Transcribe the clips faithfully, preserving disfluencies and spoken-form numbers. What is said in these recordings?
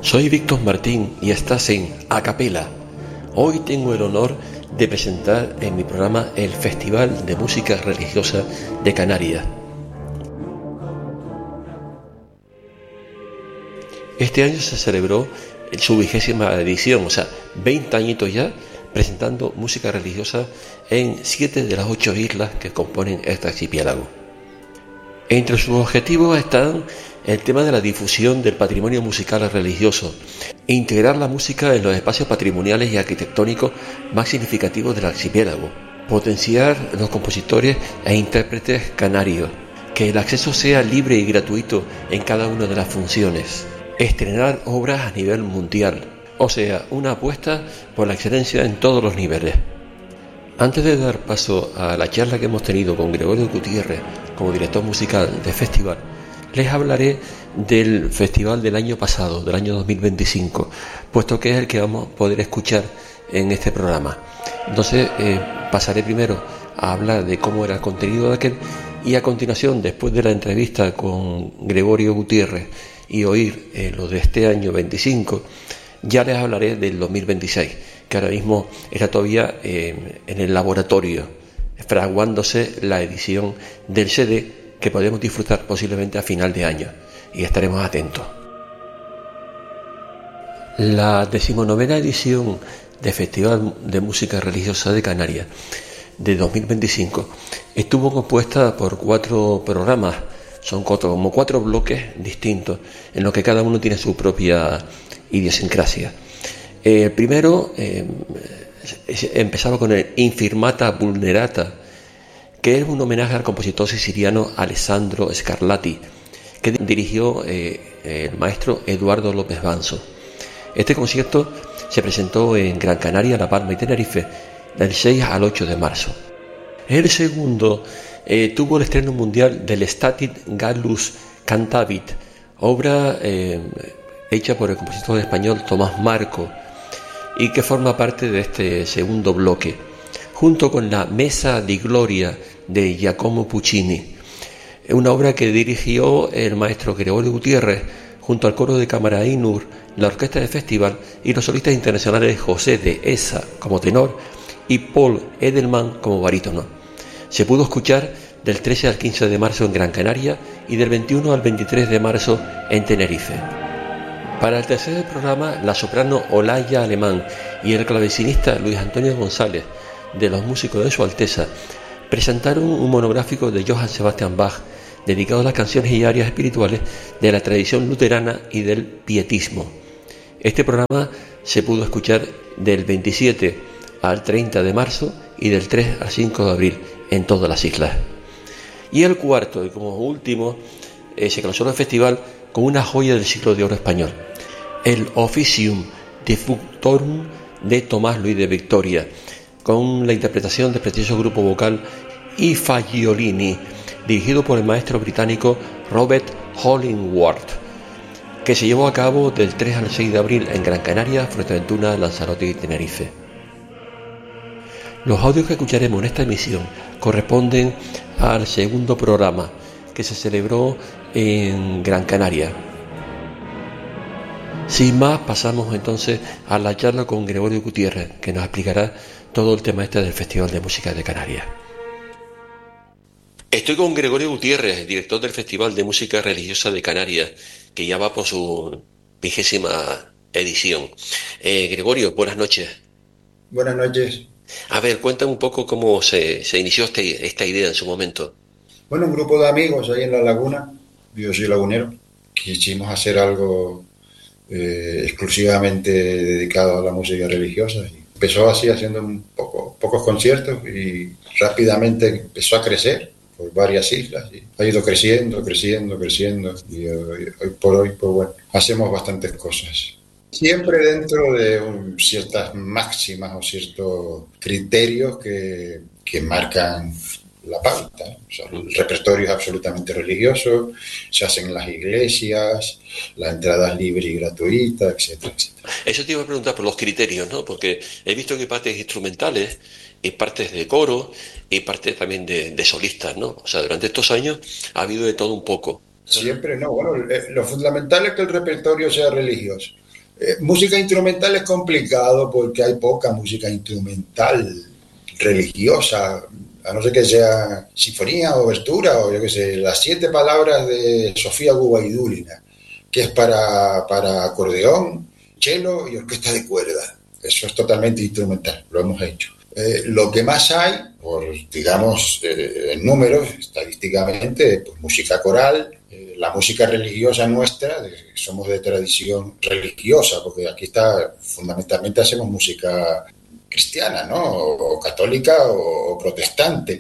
Soy Víctor Martín y estás en A Capela. Hoy tengo el honor de presentar en mi programa el Festival de Música Religiosa de Canarias. Este año se celebró su vigésima edición, o sea, veinte añitos ya, presentando música religiosa en siete de las ocho islas que componen este archipiélago. Entre sus objetivos están el tema de la difusión del patrimonio musical religioso, e integrar la música en los espacios patrimoniales y arquitectónicos más significativos del archipiélago, potenciar los compositores e intérpretes canarios, que el acceso sea libre y gratuito en cada una de las funciones, estrenar obras a nivel mundial, o sea, una apuesta por la excelencia en todos los niveles. Antes de dar paso a la charla que hemos tenido con Gregorio Gutiérrez como director musical del festival, les hablaré del festival del año pasado, del año dos mil veinticinco, puesto que es el que vamos a poder escuchar en este programa. Entonces eh, pasaré primero a hablar de cómo era el contenido de aquel, y a continuación, después de la entrevista con Gregorio Gutiérrez y oír eh, lo de este año veinticinco, ya les hablaré del dos mil veintiséis, que ahora mismo está todavía eh, en el laboratorio, fraguándose la edición del C D que podemos disfrutar posiblemente a final de año, y estaremos atentos. La decimonovena edición del Festival de Música Religiosa de Canarias de dos mil veinticinco estuvo compuesta por cuatro programas, son cuatro, como cuatro bloques distintos, en los que cada uno tiene su propia idiosincrasia. El primero eh, empezaba con el Infirmata Vulnerata, que es un homenaje al compositor siciliano Alessandro Scarlatti, que dirigió eh, el maestro Eduardo López Banzo. Este concierto se presentó en Gran Canaria, La Palma y Tenerife del seis al ocho de marzo. El segundo eh, tuvo el estreno mundial del Statit Gallus Cantavit, obra eh, hecha por el compositor español Tomás Marco, y que forma parte de este segundo bloque, junto con la Messa di Gloria de Giacomo Puccini, una obra que dirigió el maestro Gregorio Gutiérrez junto al coro de cámara Ainur, la orquesta del festival y los solistas internacionales José de Esa como tenor y Paul Edelman como barítono. Se pudo escuchar del trece al quince de marzo en Gran Canaria y del veintiuno al veintitrés de marzo en Tenerife. Para el tercer programa, la soprano Olaya Alemán y el clavecinista Luis Antonio González, de los músicos de Su Alteza, presentaron un monográfico de Johann Sebastian Bach dedicado a las canciones y áreas espirituales de la tradición luterana y del pietismo. Este programa se pudo escuchar del veintisiete al treinta de marzo y del tres al cinco de abril en todas las islas. Y el cuarto y como último eh, se clausuró el festival con una joya del siglo de oro español, el Officium Defunctorum de Tomás Luis de Victoria, con la interpretación del prestigioso grupo vocal I Fagiolini, dirigido por el maestro británico Robert Hollingworth, que se llevó a cabo del tres al seis de abril en Gran Canaria, Fuerteventura, Lanzarote y Tenerife. Los audios que escucharemos en esta emisión corresponden al segundo programa, que se celebró en Gran Canaria. Sin más, pasamos entonces a la charla con Gregorio Gutiérrez, que nos explicará todo el tema este del Festival de Música de Canarias. Estoy con Gregorio Gutiérrez, director del Festival de Música Religiosa de Canarias, que ya va por su vigésima edición. Eh, Gregorio, buenas noches. Buenas noches. A ver, cuéntame un poco cómo se, se inició este, esta idea en su momento. Bueno, un grupo de amigos ahí en La Laguna, yo soy lagunero, quisimos hacer algo eh, exclusivamente dedicado a la música religiosa. Y empezó así haciendo un poco, pocos conciertos y rápidamente empezó a crecer por varias islas y ha ido creciendo, creciendo, creciendo y hoy, hoy por hoy, pues bueno, hacemos bastantes cosas. Siempre dentro de un, ciertas máximas o ciertos criterios que, que marcan la pauta, ¿no? O sea, el repertorio es absolutamente religioso, se hacen en las iglesias, la entrada es libre y gratuita, etcétera, etcétera. Eso te iba a preguntar por los criterios, ¿no? Porque he visto que hay partes instrumentales y partes de coro y partes también de, de solistas, ¿no? O sea, durante estos años ha habido de todo un poco. Siempre no, bueno, lo fundamental es que el repertorio sea religioso. Eh, música instrumental es complicado porque hay poca música instrumental religiosa, a no ser que sea sinfonía o obertura o yo qué sé, las siete palabras de Sofía Gubaidulina, que es para, para acordeón, cello y orquesta de cuerda. Eso es totalmente instrumental, lo hemos hecho. Eh, lo que más hay, por digamos eh, en números, estadísticamente, pues música coral, eh, la música religiosa nuestra, de, somos de tradición religiosa, porque aquí está, fundamentalmente hacemos música cristiana, ¿no? O, o católica o, o protestante,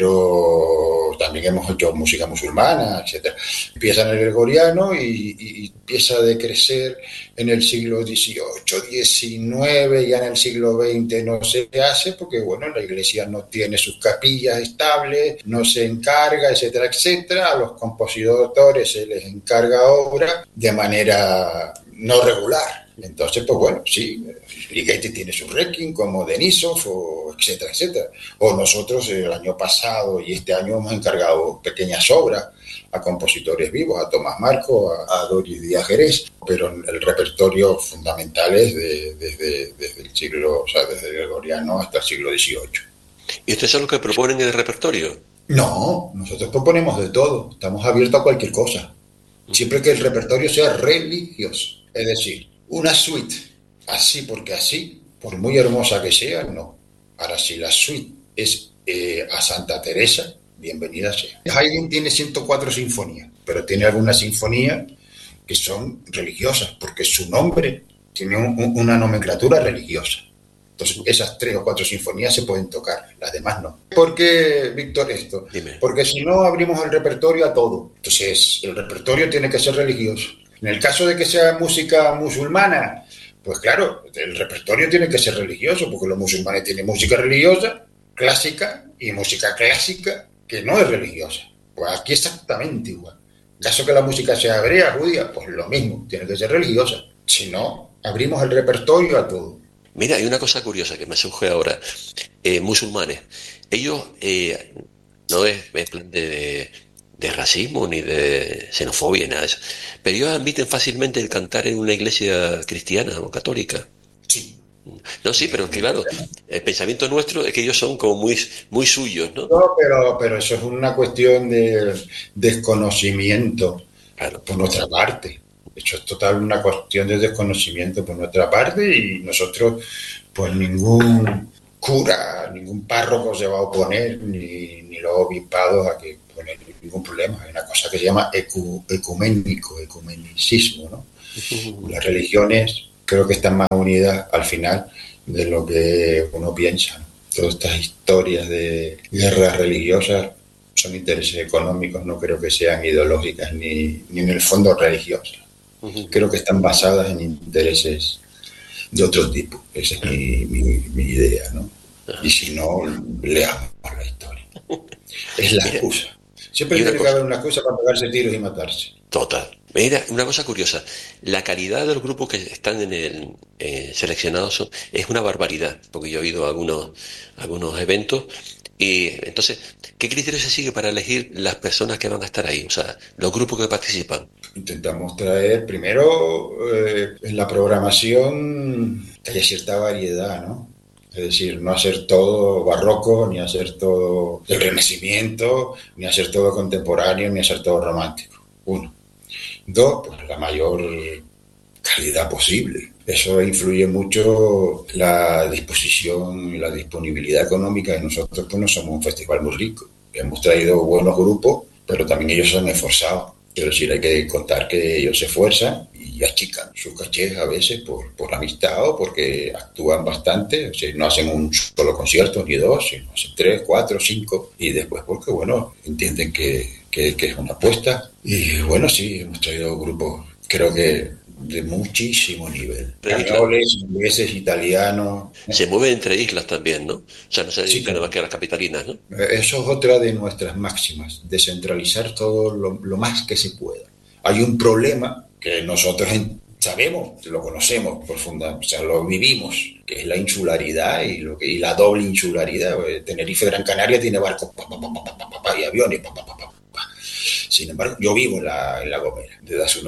pero también hemos hecho música musulmana, etcétera. Empieza en el gregoriano y, y empieza a decrecer en el siglo dieciocho, diecinueve, ya en el siglo veinte no se hace porque, bueno, la iglesia no tiene sus capillas estables, no se encarga, etcétera, etcétera. A los compositores se les encarga obra de manera no regular. Entonces, pues bueno, sí, Ligeti tiene su Requiem, como Denisov, o etcétera, etcétera. O nosotros el año pasado y este año hemos encargado pequeñas obras a compositores vivos, a Tomás Marco, a, a Doris Díaz Jerez, pero el repertorio fundamental es de, desde, desde el siglo, o sea, desde el gregoriano hasta el siglo dieciocho. ¿Y ustedes son los que proponen el repertorio? No, nosotros proponemos de todo, estamos abiertos a cualquier cosa, siempre que el repertorio sea religioso, es decir, una suite, así porque así, por muy hermosa que sea, no. Ahora, si la suite es eh, a Santa Teresa, bienvenida sea. Haydn tiene ciento cuatro sinfonías, pero tiene algunas sinfonías que son religiosas, porque su nombre tiene un, un, una nomenclatura religiosa. Entonces, esas tres o cuatro sinfonías se pueden tocar, las demás no. ¿Por qué, Víctor, esto? Dime. Porque si no, abrimos el repertorio a todo. Entonces, el repertorio tiene que ser religioso. En el caso de que sea música musulmana, pues claro, el repertorio tiene que ser religioso, porque los musulmanes tienen música religiosa, clásica, y música clásica que no es religiosa. Pues aquí exactamente igual. En caso que la música sea hebrea, judía, pues lo mismo, tiene que ser religiosa. Si no, abrimos el repertorio a todo. Mira, hay una cosa curiosa que me surge ahora. Eh, musulmanes, ellos eh, no es en plan de... de de racismo ni de xenofobia, nada de eso. Pero ellos admiten fácilmente el cantar en una iglesia cristiana o católica. Sí. No, sí, pero es que claro, el pensamiento nuestro es que ellos son como muy, muy suyos, ¿no? No, pero, pero eso es una cuestión de desconocimiento Claro. por nuestra parte. Eso es total una cuestión de desconocimiento por nuestra parte y nosotros, pues ningún cura, ningún párroco se va a oponer, ni, ni los obispados a que poner ningún problema. Hay una cosa que se llama ecu, ecuménico, ecumenicismo, ¿no? Las religiones creo que están más unidas al final de lo que uno piensa, ¿no? Todas estas historias de guerras religiosas son intereses económicos, no creo que sean ideológicas ni, ni en el fondo religiosas. Creo que están basadas en intereses de otro tipo. Esa es mi, mi, mi idea, ¿no? Y si no, leamos la historia. Es la excusa. Siempre tiene que haber una excusa para pegarse tiros y matarse. Total. Mira, una cosa curiosa. La calidad de los grupos que están en el eh, seleccionados son, es una barbaridad, porque yo he ido a algunos, algunos eventos y entonces, ¿qué criterio se sigue para elegir las personas que van a estar ahí? O sea, los grupos que participan. Intentamos traer primero eh, en la programación que haya cierta variedad, ¿no? Es decir, no hacer todo barroco, ni hacer todo del Renacimiento, ni hacer todo contemporáneo, ni hacer todo romántico. Uno. Dos, pues la mayor calidad posible. Eso influye mucho la disposición y la disponibilidad económica. Y nosotros pues no somos un festival muy rico. Hemos traído buenos grupos, pero también ellos se han esforzado. Quiero decir, hay que contar que ellos se esfuerzan y achican sus cachés a veces por, por la amistad o porque actúan bastante. O sea, no hacen un solo concierto ni dos, sino hacen tres, cuatro, cinco. Y después porque, bueno, entienden que, que, que es una apuesta. Y bueno, sí, hemos traído grupos, creo que de muchísimo nivel. Españoles, ingleses, italianos. Se mueven entre islas también, ¿no? O sea, no se dedican Sí, claro. nada más que a las capitalinas, ¿no? Eso es otra de nuestras máximas, descentralizar todo lo, lo más que se pueda. Hay un problema que nosotros sabemos, lo conocemos profundamente, o sea, lo vivimos, que es la insularidad y, lo que, y la doble insularidad. Tenerife, Gran Canaria tiene barcos pa, pa, pa, pa, pa, pa, y aviones. Pa, pa, pa, pa, pa. Sin embargo, yo vivo en la, en la Gomera desde hace unos años.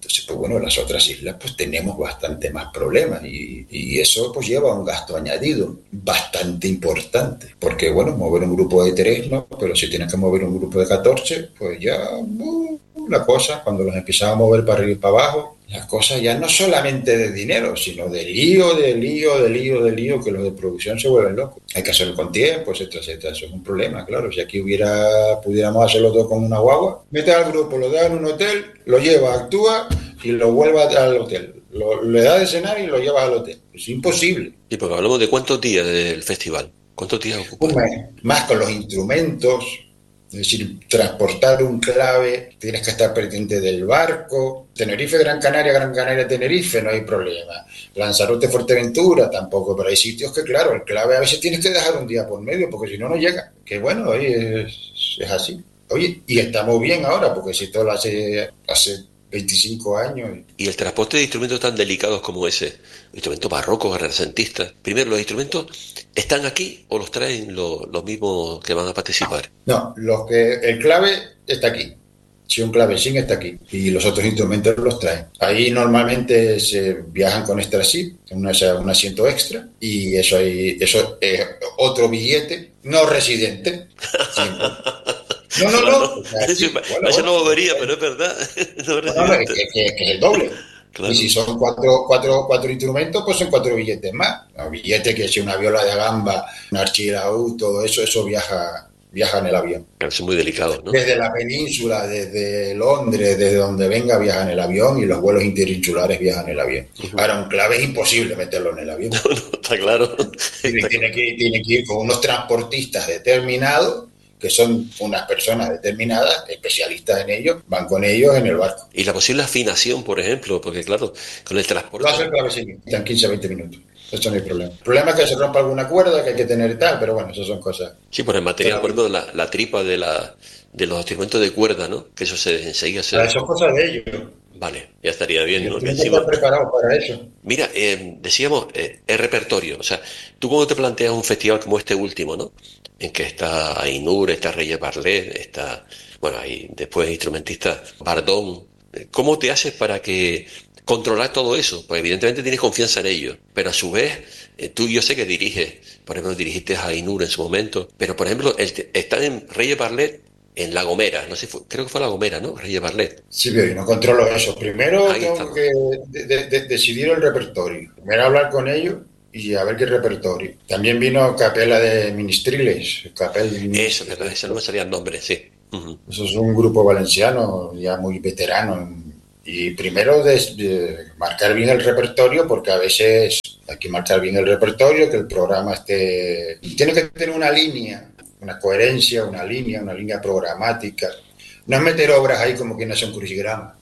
Entonces, pues bueno, las otras islas pues tenemos bastante más problemas y, y eso pues lleva un gasto añadido bastante importante, porque bueno, mover un grupo de tres, ¿no? Pero si tienes que mover un grupo de catorce, pues ya uh, la cosa, cuando los empezaba a mover para arriba y para abajo, las cosas ya no solamente de dinero, sino de lío, de lío, de lío, de lío, que los de producción se vuelven locos. Hay que hacerlo con tiempo, etcétera, etcétera. Eso es un problema, claro. Si aquí hubiera, pudiéramos hacerlo todo con una guagua, mete al grupo, lo da en un hotel, lo lleva, actúa y lo vuelve al hotel. Lo, le da de cenar y lo lleva al hotel. Es imposible. Sí, porque hablamos de cuántos días del festival. ¿Cuántos días ocupa? Un mes, más con los instrumentos. Es decir, transportar un clave, tienes que estar pendiente del barco. Tenerife, Gran Canaria, Gran Canaria, Tenerife, no hay problema. Lanzarote, Fuerteventura, tampoco, pero hay sitios que, claro, el clave a veces tienes que dejar un día por medio, porque si no, no llega. Que bueno, oye, es, es así. Oye, y estamos bien ahora, porque si todo lo hace hace veinticinco años. Y el transporte de instrumentos tan delicados como ese, instrumentos barrocos, renacentistas. Primero, ¿los instrumentos están aquí o los traen lo, los mismos que van a participar? No, los que el clave está aquí. Si un clavecín está aquí y los otros instrumentos los traen. Ahí normalmente se viajan con extra SIP, un asiento extra, y eso hay, eso es otro billete no residente. Siempre. No, no, no. no. O sea, sí, bueno, eso bueno, no vería, pero es verdad. No, no, no, es, que, que, que es el doble. Claro. Y si son cuatro, cuatro, cuatro instrumentos, pues son cuatro billetes más. Un billete que si una viola de gamba, un archilaúd, todo eso, eso viaja, viaja en el avión. Claro, es muy delicado, ¿no? Desde la península, desde Londres, desde donde venga, viaja en el avión y los vuelos interinsulares viajan en el avión. Uh-huh. Ahora, un clave es imposible meterlo en el avión. No, no, está claro. Tiene, Está tiene, claro. que, tiene que ir con unos transportistas determinados, que son unas personas determinadas, especialistas en ello, van con ellos en el barco. Y la posible afinación, por ejemplo, porque claro, con el transporte... Lo hace el clavecín, están quince a veinte minutos. Eso no hay problema. El problema es que se rompa alguna cuerda, que hay que tener tal, pero bueno, eso son cosas... Sí, por el material, por ejemplo, la, la tripa de la de los instrumentos de cuerda, ¿no? Que eso se enseguida se... Eso es cosa de ellos. Vale, ya estaría bien, y ¿no? Tienen que estar preparados para eso. Mira, eh, decíamos, eh, el repertorio, o sea, tú cuando te planteas un festival como este último, ¿no? En que está Ainur, está Reyes Barlet, está, bueno, hay después instrumentista Bardón. ¿Cómo te haces para que controlar todo eso? Pues evidentemente tienes confianza en ellos, pero a su vez, eh, tú yo sé que diriges, por ejemplo, dirigiste a Ainur en su momento, pero por ejemplo, el, están en Reyes Barlet en La Gomera, no sé, fue, creo que fue La Gomera, ¿no? Reyes Barlet. Sí, pero yo no controlo eso. Primero Ahí tengo estamos. que de, de, de decidir el repertorio. Primero hablar con ellos y a ver qué repertorio. También vino Capella de Ministriles. Capella de Ministriles. Eso, verdad, eso no me salía el nombre, sí. Uh-huh. Eso es un grupo valenciano ya muy veterano. Y primero de, de marcar bien el repertorio, porque a veces hay que marcar bien el repertorio, que el programa esté... Tiene que tener una línea, una coherencia, una línea, una línea programática. No es meter obras ahí como quien hace un crucigrama.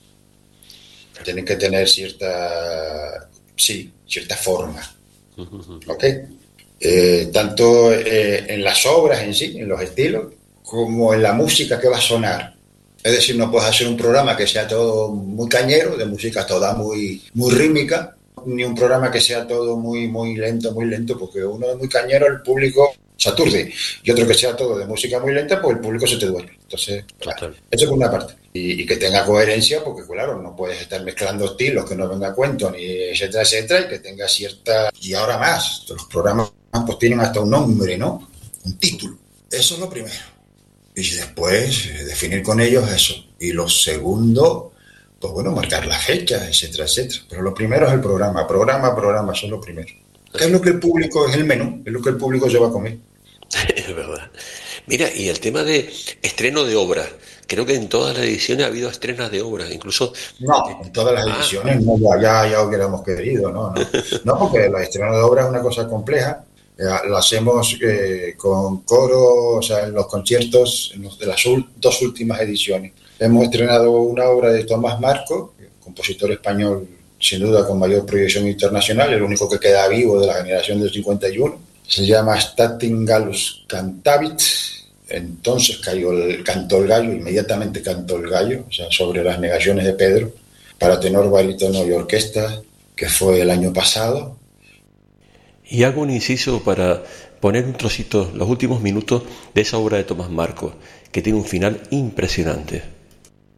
Tienen que tener cierta... Sí, cierta forma. ¿Ok? Eh, tanto eh, en las obras en sí, en los estilos, como en la música que va a sonar. Es decir, no puedes hacer un programa que sea todo muy cañero, de música toda muy, muy rítmica, ni un programa que sea todo muy, muy lento, muy lento, porque uno es muy cañero, el público se aturde, y otro que sea todo de música muy lenta, pues el público se te duerme. Entonces, claro, eso por una parte. Y, y que tenga coherencia, porque claro, no puedes estar mezclando estilos que no venga a cuento, ni etcétera, etcétera, y que tenga cierta... Y ahora más, los programas pues tienen hasta un nombre, ¿no? Un título. Eso es lo primero. Y después definir con ellos eso. Y lo segundo, pues bueno, marcar la fecha, etcétera, etcétera. Pero lo primero es el programa. Programa, programa, eso es lo primero. ¿Qué es lo que el público, es el menú? Es lo que el público se va a comer. Es verdad. Mira, y el tema de estreno de obras. Creo que en todas las ediciones ha habido estrenas de obras, incluso... No, en todas las ediciones ah. no, ya, ya hubiéramos querido, ¿no? No, no porque la estreno de obras es una cosa compleja. Lo hacemos eh, con coro, o sea, en los conciertos en los de las ul- dos últimas ediciones. Hemos estrenado una obra de Tomás Marco, compositor español sin duda con mayor proyección internacional, el único que queda vivo de la generación del cincuenta y uno. Se llama Statin Gallus Cantavit. Entonces cayó el, cantó el gallo, inmediatamente cantó el gallo, o sea, sobre las negaciones de Pedro, para tenor, barítono y orquesta, que fue el año pasado. Y hago un inciso para poner un trocito, los últimos minutos de esa obra de Tomás Marco, que tiene un final impresionante.